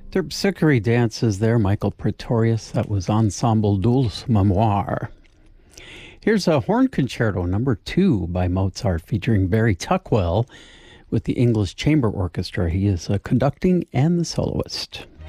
Terpsichore dances there, Michael Pretorius. That was Ensemble Dulce Memoir. Here's a horn concerto number 2 by Mozart featuring Barry Tuckwell with the English Chamber Orchestra. He is conducting and the soloist.